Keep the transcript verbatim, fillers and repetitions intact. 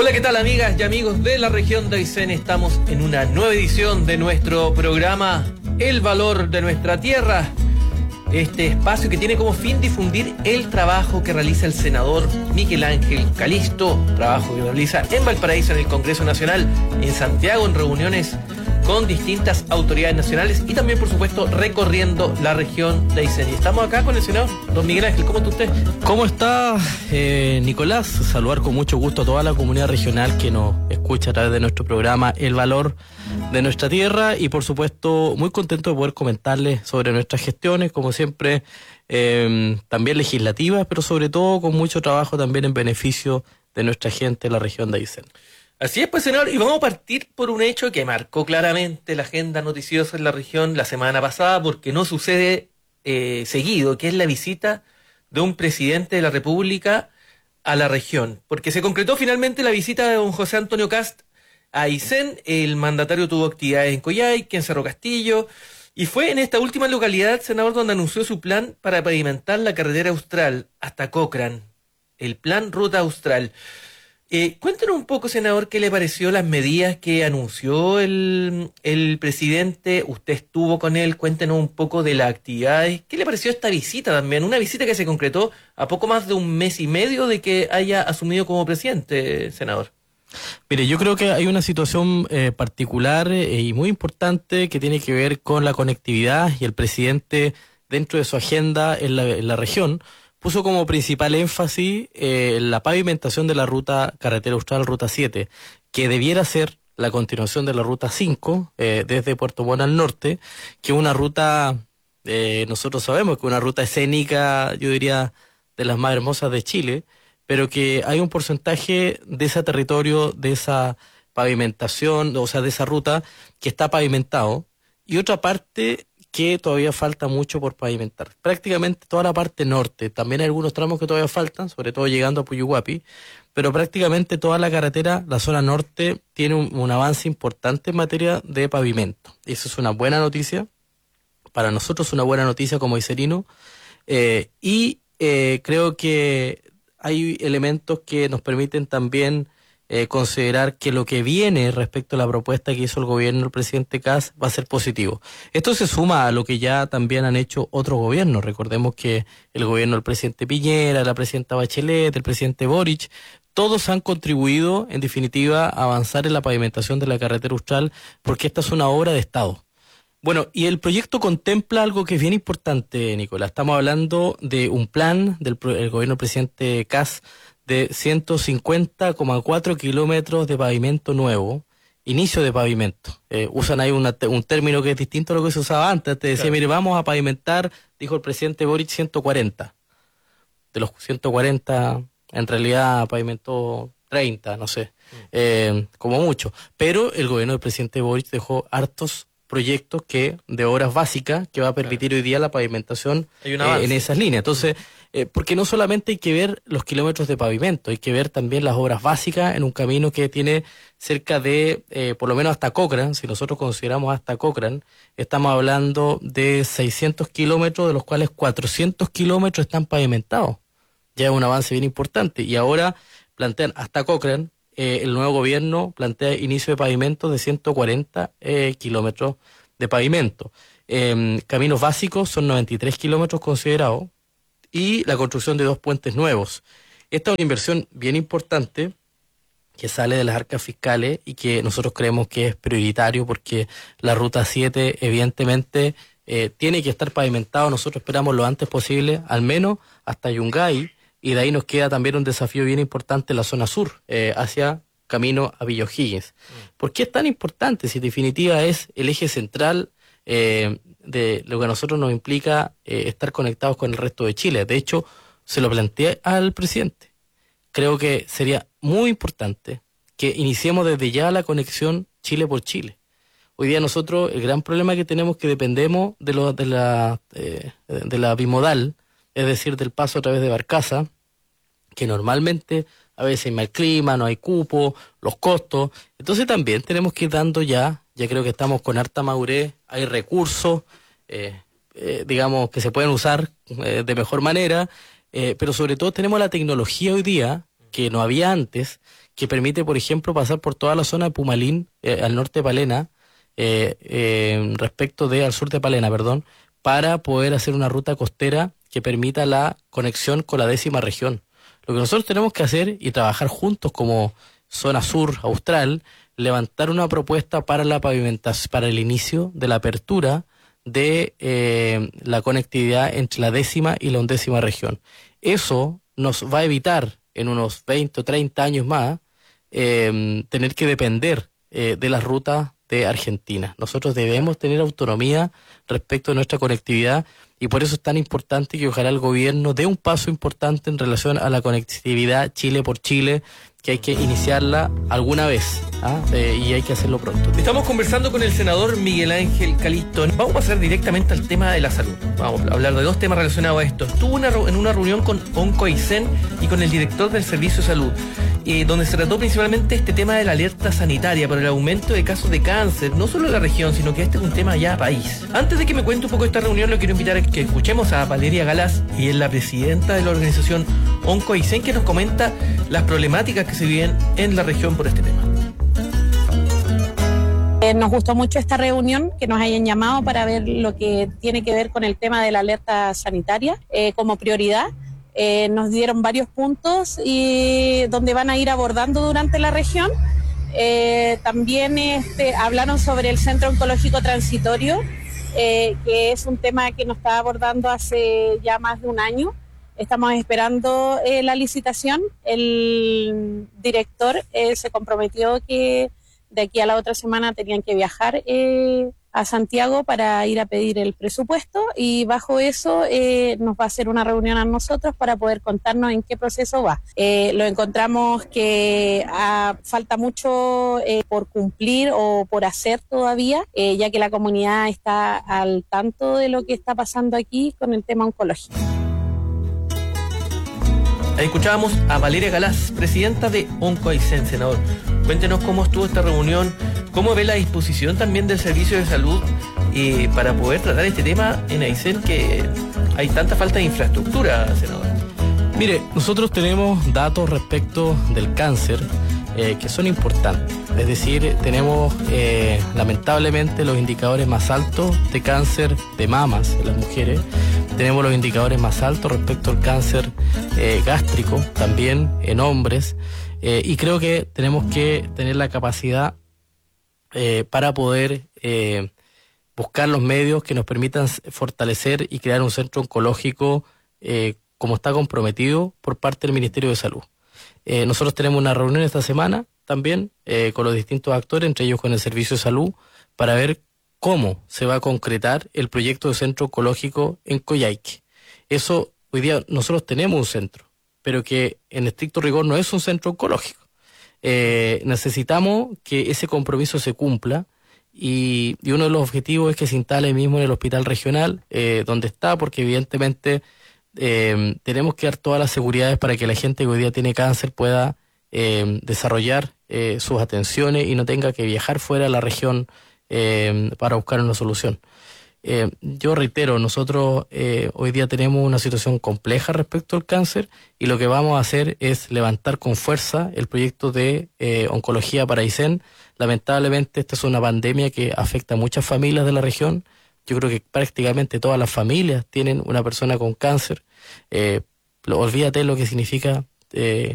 Hola, ¿qué tal, amigas y amigos de la región de Aysén? Estamos en una nueva edición de nuestro programa El Valor de Nuestra Tierra. Este espacio que tiene como fin difundir el trabajo que realiza el senador Miguel Ángel Calisto, trabajo que realiza en Valparaíso, en el Congreso Nacional, en Santiago, en reuniones con distintas autoridades nacionales y también, por supuesto, recorriendo la región de Aysén. Y estamos acá con el senador don Miguel Ángel. ¿Cómo está usted? ¿Cómo está, eh, Nicolás? Saludar con mucho gusto a toda la comunidad regional que nos escucha a través de nuestro programa El Valor de Nuestra Tierra y, por supuesto, muy contento de poder comentarles sobre nuestras gestiones, como siempre, eh, también legislativas, pero sobre todo con mucho trabajo también en beneficio de nuestra gente en la región de Aysén. Así es, pues, senador, y vamos a partir por un hecho que marcó claramente la agenda noticiosa en la región la semana pasada, porque no sucede eh, seguido, que es la visita de un presidente de la República a la región, porque se concretó finalmente la visita de don José Antonio Kast a Aysén. El mandatario tuvo actividades en Coyhaique, en Cerro Castillo, y fue en esta última localidad, senador, donde anunció su plan para pavimentar la carretera austral hasta Cochrane, el plan Ruta Austral. Eh, cuéntenos un poco, senador, qué le pareció las medidas que anunció el, el presidente. Usted estuvo con él, cuéntenos un poco de las actividades. ¿Qué le pareció esta visita también? Una visita que se concretó a poco más de un mes y medio de que haya asumido como presidente, senador. Mire, yo creo que hay una situación eh, particular eh, y muy importante que tiene que ver con la conectividad, y el presidente, dentro de su agenda en la, en la región, puso como principal énfasis eh, la pavimentación de la ruta carretera austral, ruta siete, que debiera ser la continuación de la ruta cinco, eh, desde Puerto Montt al norte, que es una ruta, eh, nosotros sabemos que es una ruta escénica, yo diría, de las más hermosas de Chile, pero que hay un porcentaje de ese territorio, de esa pavimentación, o sea, de esa ruta, que está pavimentado, y otra parte que todavía falta mucho por pavimentar. Prácticamente toda la parte norte, también hay algunos tramos que todavía faltan, sobre todo llegando a Puyuhuapi, pero prácticamente toda la carretera, la zona norte, tiene un, un avance importante en materia de pavimento. Eso es una buena noticia, para nosotros una buena noticia como ayserinos, eh, y eh, creo que hay elementos que nos permiten también Eh, considerar que lo que viene respecto a la propuesta que hizo el gobierno del presidente Kast va a ser positivo. Esto se suma a lo que ya también han hecho otros gobiernos. Recordemos que el gobierno del presidente Piñera, la presidenta Bachelet, el presidente Boric, todos han contribuido, en definitiva, a avanzar en la pavimentación de la carretera austral, porque esta es una obra de Estado. Bueno, y el proyecto contempla algo que es bien importante, Nicolás. Estamos hablando de un plan del el gobierno del presidente Kast de ciento cincuenta coma cuatro kilómetros de pavimento nuevo, inicio de pavimento. Eh, usan ahí una, un término que es distinto a lo que se usaba antes. Te decía, claro, mire, vamos a pavimentar, dijo el presidente Boric, ciento cuarenta. De los ciento cuarenta, en realidad pavimentó treinta, no sé, eh, como mucho. Pero el gobierno del presidente Boric dejó hartos proyectos que de obras básicas que va a permitir, claro, hoy día la pavimentación eh, en esas líneas. Entonces, eh, porque no solamente hay que ver los kilómetros de pavimento, hay que ver también las obras básicas en un camino que tiene cerca de, eh, por lo menos hasta Cochrane. Si nosotros consideramos hasta Cochrane, estamos hablando de seiscientos kilómetros, de los cuales cuatrocientos kilómetros están pavimentados. Ya es un avance bien importante. Y ahora plantean hasta Cochrane. Eh, el nuevo gobierno plantea inicio de pavimento de ciento cuarenta eh, kilómetros de pavimento. Eh, caminos básicos son noventa y tres kilómetros considerados y la construcción de dos puentes nuevos. Esta es una inversión bien importante que sale de las arcas fiscales y que nosotros creemos que es prioritario porque la ruta siete evidentemente eh, tiene que estar pavimentado. Nosotros esperamos lo antes posible, al menos hasta Yungay. Y de ahí nos queda también un desafío bien importante en la zona sur, eh, hacia camino a Villa O'Higgins. Mm. ¿Por qué es tan importante? Si en definitiva es el eje central eh, de lo que a nosotros nos implica eh, estar conectados con el resto de Chile. De hecho, se lo planteé al presidente. Creo que sería muy importante que iniciemos desde ya la conexión Chile por Chile. Hoy día nosotros, el gran problema que tenemos es que dependemos de, lo, de, la, eh, de la bimodal, es decir, del paso a través de Barcaza, que normalmente a veces hay mal clima, no hay cupo, los costos. Entonces también tenemos que ir dando ya, ya creo que estamos con harta madurez, hay recursos, eh, eh, digamos, que se pueden usar eh, de mejor manera, eh, pero sobre todo tenemos la tecnología hoy día que no había antes, que permite, por ejemplo, pasar por toda la zona de Pumalín, eh, al norte de Palena, eh, eh, respecto de al sur de Palena, perdón, para poder hacer una ruta costera que permita la conexión con la décima región. Lo que nosotros tenemos que hacer y trabajar juntos como zona sur austral, levantar una propuesta para la pavimentación, para el inicio de la apertura de eh, la conectividad entre la décima y la undécima región. Eso nos va a evitar en unos veinte o treinta años más eh, tener que depender eh, de las rutas de Argentina. Nosotros debemos tener autonomía respecto a nuestra conectividad y por eso es tan importante que ojalá el gobierno dé un paso importante en relación a la conectividad Chile por Chile, que hay que iniciarla alguna vez, ¿ah? eh, y hay que hacerlo pronto. Estamos conversando con el senador Miguel Ángel Calixto. Vamos a pasar directamente al tema de la salud. Vamos a hablar de dos temas relacionados a esto. Estuvo una, en una reunión con OncoAICEN y con el director del Servicio de Salud, eh, donde se trató principalmente este tema de la alerta sanitaria por el aumento de casos de cáncer, no solo en la región, sino que este es un tema ya país. Antes de que me cuente un poco de esta reunión, lo quiero invitar a que escuchemos a Valeria Galaz, y es la presidenta de la organización OncoAICEN, que nos comenta las problemáticas que se viven en la región por este tema. Eh, nos gustó mucho esta reunión, que nos hayan llamado para ver lo que tiene que ver con el tema de la alerta sanitaria eh, como prioridad. Eh, nos dieron varios puntos y donde van a ir abordando durante la región. Eh, también este, hablaron sobre el Centro Oncológico Transitorio, eh, que es un tema que nos está abordando hace ya más de un año. Estamos esperando eh, la licitación. El director eh, se comprometió que de aquí a la otra semana tenían que viajar eh, a Santiago para ir a pedir el presupuesto, y bajo eso eh, nos va a hacer una reunión a nosotros para poder contarnos en qué proceso va. Eh, lo encontramos que ah, falta mucho eh, por cumplir o por hacer todavía, eh, ya que la comunidad está al tanto de lo que está pasando aquí con el tema oncológico. Ahí escuchábamos a Valeria Galaz, presidenta de OncoAICEN. Senador, cuéntenos cómo estuvo esta reunión, cómo ve la disposición también del Servicio de Salud eh, para poder tratar este tema en AICEN, que hay tanta falta de infraestructura, senador. Mire, nosotros tenemos datos respecto del cáncer eh, que son importantes. Es decir, tenemos eh, lamentablemente los indicadores más altos de cáncer de mamas en las mujeres. Tenemos los indicadores más altos respecto al cáncer eh, gástrico, también en hombres. Eh, y creo que tenemos que tener la capacidad eh, para poder eh, buscar los medios que nos permitan fortalecer y crear un centro oncológico eh, como está comprometido por parte del Ministerio de Salud. Eh, nosotros tenemos una reunión esta semana también eh, con los distintos actores, entre ellos con el Servicio de Salud, para ver cómo se va a concretar el proyecto de centro oncológico en Coyhaique. Eso, hoy día nosotros tenemos un centro, pero que en estricto rigor no es un centro oncológico. Eh, necesitamos que ese compromiso se cumpla y, y uno de los objetivos es que se instale mismo en el hospital regional eh, donde está, porque evidentemente eh, tenemos que dar todas las seguridades para que la gente que hoy día tiene cáncer pueda eh, desarrollar eh, sus atenciones y no tenga que viajar fuera de la región eh, para buscar una solución. Eh, yo reitero, nosotros eh, hoy día tenemos una situación compleja respecto al cáncer y lo que vamos a hacer es levantar con fuerza el proyecto de eh, oncología para AICEN. Lamentablemente esta es una pandemia que afecta a muchas familias de la región. Yo creo que prácticamente todas las familias tienen una persona con cáncer. Eh, olvídate lo que significa eh,